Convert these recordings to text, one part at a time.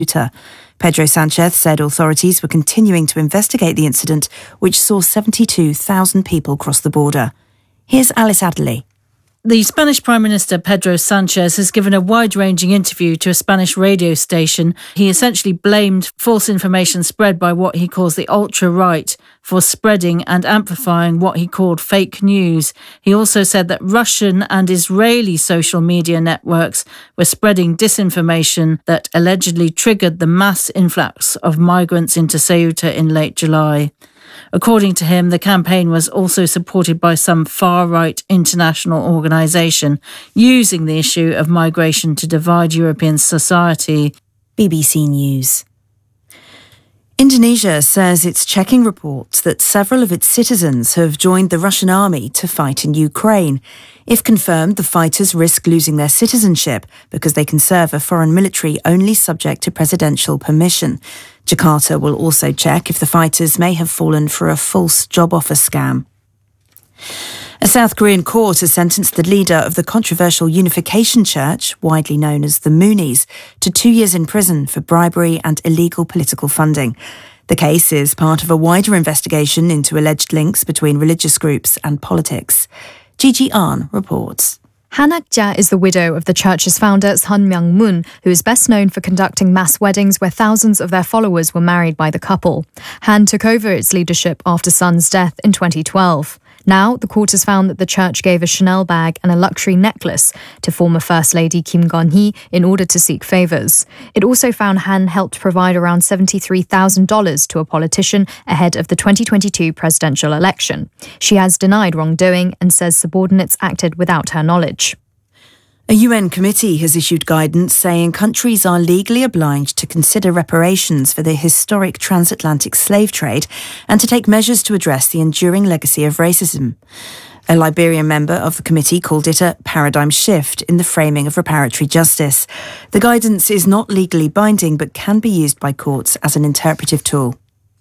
Pedro Sanchez said authorities were continuing to investigate the incident, which saw 72,000 people cross the border. Here's Alice Adderley. The Spanish Prime Minister Pedro Sanchez has given a wide-ranging interview to a Spanish radio station. He essentially blamed false information spread by what he calls the ultra-right for spreading and amplifying what he called fake news. He also said that Russian and Israeli social media networks were spreading disinformation that allegedly triggered the mass influx of migrants into Ceuta in late July. According to him, the campaign was also supported by some far-right international organisation using the issue of migration to divide European society. BBC News. Indonesia says it's checking reports that several of its citizens have joined the Russian army to fight in Ukraine. If confirmed, the fighters risk losing their citizenship because they can serve a foreign military only subject to presidential permission. Jakarta will also check if the fighters may have fallen for a false job offer scam. A South Korean court has sentenced the leader of the controversial Unification Church, widely known as the Moonies, to 2 years in prison for bribery and illegal political funding. The case is part of a wider investigation into alleged links between religious groups and politics. Gigi Ahn reports. Han Ak-ja is the widow of the church's founder Sun Myung-moon, who is best known for conducting mass weddings where thousands of their followers were married by the couple. Han took over its leadership after Sun's death in 2012. Now, the court has found that the church gave a Chanel bag and a luxury necklace to former First Lady Kim Gon-hee in order to seek favours. It also found Han helped provide around $73,000 to a politician ahead of the 2022 presidential election. She has denied wrongdoing and says subordinates acted without her knowledge. A UN committee has issued guidance saying countries are legally obliged to consider reparations for the historic transatlantic slave trade and to take measures to address the enduring legacy of racism. A Liberian member of the committee called it a paradigm shift in the framing of reparatory justice. The guidance is not legally binding but can be used by courts as an interpretive tool.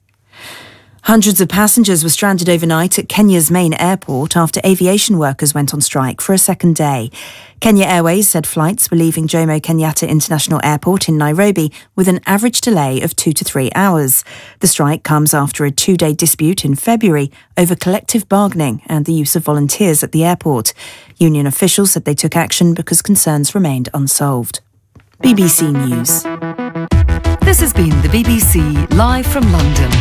Hundreds of passengers were stranded overnight at Kenya's main airport after aviation workers went on strike for a second day. Kenya Airways said flights were leaving Jomo Kenyatta International Airport in Nairobi with an average delay of 2 to 3 hours. The strike comes after a 2-day dispute in February over collective bargaining and the use of volunteers at the airport. Union officials said they took action because concerns remained unsolved. BBC News. This has been the BBC live from London.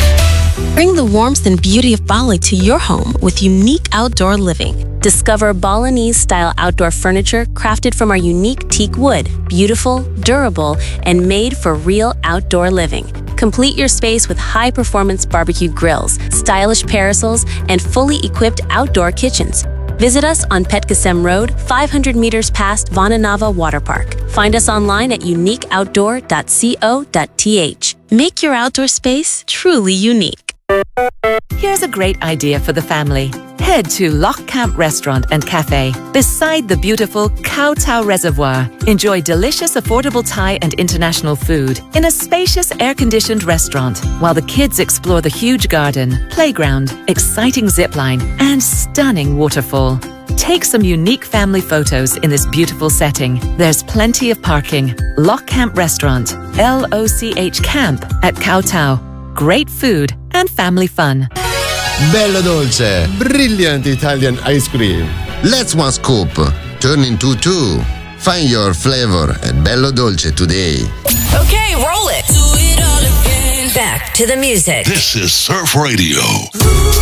Bring the warmth and beauty of Bali to your home with unique outdoor living. Discover Balinese-style outdoor furniture crafted from our unique teak wood, beautiful, durable, and made for real outdoor living. Complete your space with high-performance barbecue grills, stylish parasols, and fully equipped outdoor kitchens. Visit us on Petkasem Road, 500 meters past Vananava Water Park. Find us online at uniqueoutdoor.co.th. Make your outdoor space truly unique. Here's a great idea for the family. Head to Loch Camp Restaurant and Cafe beside the beautiful Koh Tao Reservoir. Enjoy delicious, affordable Thai and international food in a spacious, air-conditioned restaurant while the kids explore the huge garden, playground, exciting zipline, and stunning waterfall. Take some unique family photos in this beautiful setting. There's plenty of parking. Loch Camp Restaurant, LOCH Camp at Koh Tao. Great food and family fun. Bello Dolce, brilliant Italian ice cream. Let's one scoop, turn into two. Find your flavor at Bello Dolce today. Okay, roll it. Do it all again. Back to the music. This is Surf Radio.